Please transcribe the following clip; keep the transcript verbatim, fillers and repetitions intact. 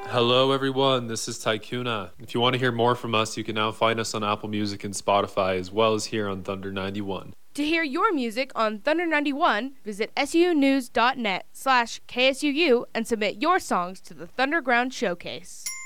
Hello, everyone. This is Tycoona. If you want to hear more from us, you can now find us on Apple Music and Spotify, as well as here on Thunder ninety-one. To hear your music on Thunder ninety-one, visit sunews.net slash KSUU and submit your songs to the Thunderground Showcase.